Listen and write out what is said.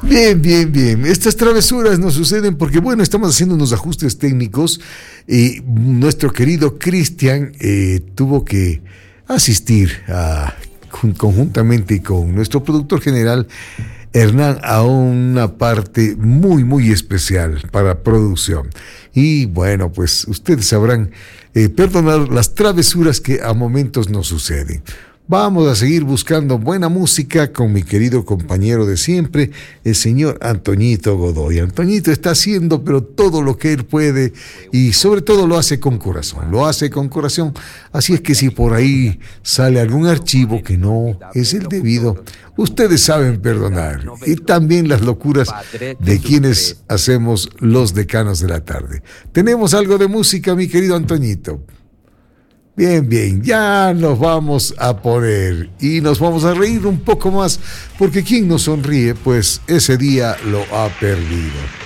Bien, bien, bien. Estas travesuras nos suceden porque, bueno, estamos haciendo unos ajustes técnicos y nuestro querido Cristian tuvo que asistir conjuntamente con nuestro productor general Hernán a una parte muy, muy especial para producción. Y bueno, pues ustedes sabrán perdonar las travesuras que a momentos nos suceden. Vamos a seguir buscando buena música con mi querido compañero de siempre, el señor Antoñito Godoy. Antoñito está haciendo pero todo lo que él puede y sobre todo lo hace con corazón, así es que si por ahí sale algún archivo que no es el debido, ustedes saben perdonar, y también las locuras de quienes hacemos los decanos de la tarde. Tenemos algo de música, mi querido Antoñito. Bien, bien, ya nos vamos a poner y nos vamos a reír un poco más, porque quien no sonríe, pues ese día lo ha perdido.